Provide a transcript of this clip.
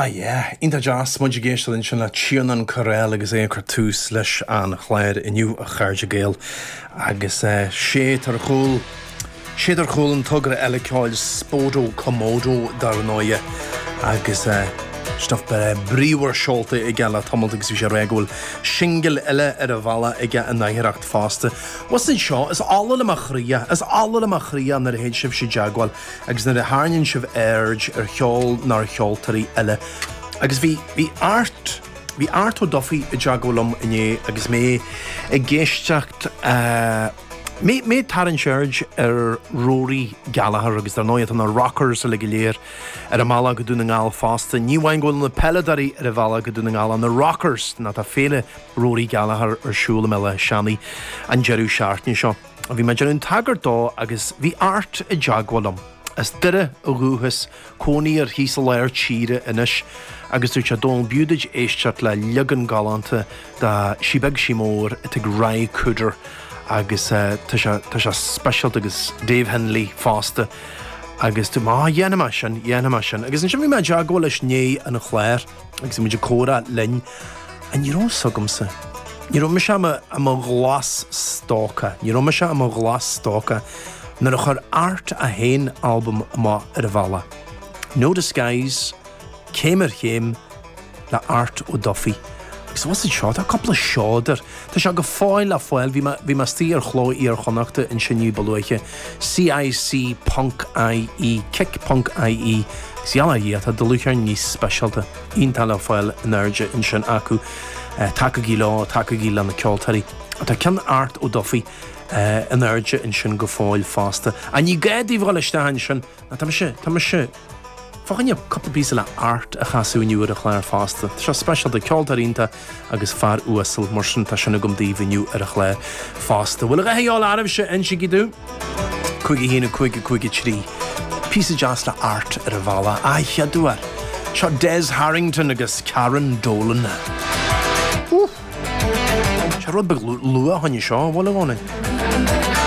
yeah. Inta jazz muid géistal in sin na tíanan correl agus é tús leis an chléir inniu a chairde géal agus sé tar chul an tugra eile ceáil spódó commódó dar nóie agus stuff be bríomhar seolta I gcealla tamalt agus bhí sé réagúil singil eile ar a bhalla ige an naithreacht fásta. Was in seo is alla amach ria nar héad sibh sé deagháil agus nar a háann sibh aird ar cheol nar cheoltarí eile. Agus bhí art ó dofií I deagháilm inné agus mé I géisteacht mé taran seird ar Rory Gallagher agus ar nóiad an rockers a le léir ar a mala go dúna ngáil fásta. Níhain ghfuil na peledarí ar a bhela go dúna ngáil an na rockers na tá féle Rory Gallagher ar siúla meile seanaí an jeú seaartní seo. A bhí me jeún tagart dó agus bhí art I deagháilm. As duire a rúthas cónaí ar hísal léir tíre inis agus dúirt sé dó búideid éisteart le legan galanta da sibeg simór ag rai cúdar agus tá sé specialt agus Dave Henley fásta agus tú má dhéanama sin agus an sin bhí me deagháil leis né an chléir agus muidir córa linn a ní ró sugamsa. Ní ró me se am glas stóca nar a chur art a hain album má ar a bhela. No Disguise, céim ar chéim le art ó dofií. Agus was it seo, a couple of seáidir. Tá se go fáil a fáil, bhí ma stí ar chló ar chonachta in sin nniu balúiche. CIC Punk IE, Kick Punk IE. Siala hí a dalúchar níos specialta. Tal a fáil in airde in sin acu. Takagí lá na ceoltarí. A tá cean art ó dofií in airde in sin go fáil fásta. A ní gaidí bhil isteáin sin, na tá se Fáin ab couple bísa le art a chaú nniu ar a chléir fásta. Tá se special de ceoltarínta agus fear uasal mar sin tá sinna gom daobh nniu ar a chléir fásta. Bhfuil a héáil armh se in si gidú? Cuigi hína cuigi trí. Písa jazz le art ar a bhela. Cheadúar. Seo Des Harrington agus Karen Dolan. Se rud be lua haine seo, bhla gána.